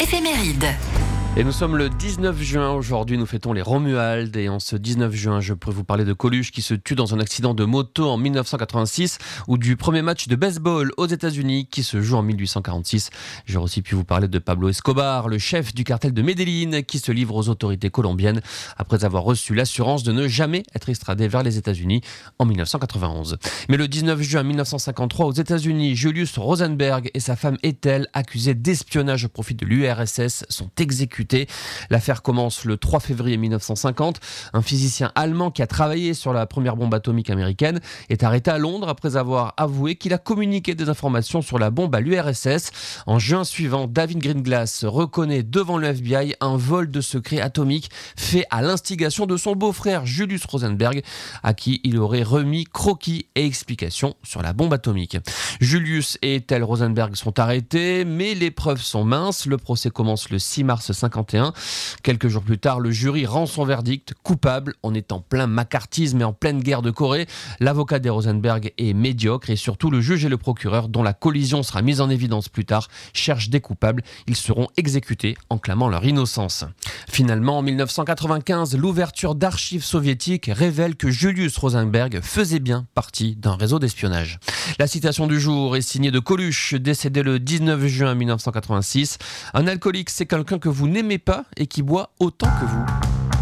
éphéméride. Et nous sommes le 19 juin, aujourd'hui nous fêtons les Romualdes et en ce 19 juin je peux vous parler de Coluche qui se tue dans un accident de moto en 1986 ou du premier match de baseball aux États-Unis qui se joue en 1846. J'aurais aussi pu vous parler de Pablo Escobar, le chef du cartel de Medellín qui se livre aux autorités colombiennes après avoir reçu l'assurance de ne jamais être extradé vers les États-Unis en 1991. Mais le 19 juin 1953 aux États-Unis, Julius Rosenberg et sa femme Ethel, accusés d'espionnage au profit de l'URSS, sont exécutés. L'affaire commence le 3 février 1950. Un physicien allemand qui a travaillé sur la première bombe atomique américaine est arrêté à Londres après avoir avoué qu'il a communiqué des informations sur la bombe à l'URSS. En juin suivant, David Greenglass reconnaît devant le FBI un vol de secret atomique fait à l'instigation de son beau-frère Julius Rosenberg, à qui il aurait remis croquis et explications sur la bombe atomique. Julius et Ethel Rosenberg sont arrêtés, mais les preuves sont minces. Le procès commence le 6 mars 1951. Quelques jours plus tard, le jury rend son verdict coupable. On est en plein macartisme et en pleine guerre de Corée. L'avocat des Rosenberg est médiocre et surtout le juge et le procureur, dont la collision sera mise en évidence plus tard, cherchent des coupables. Ils seront exécutés en clamant leur innocence. Finalement, en 1995, l'ouverture d'archives soviétiques révèle que Julius Rosenberg faisait bien partie d'un réseau d'espionnage. La citation du jour est signée de Coluche, décédé le 19 juin 1986. Un alcoolique, c'est quelqu'un que vous n'aimez pas et qui boit autant que vous.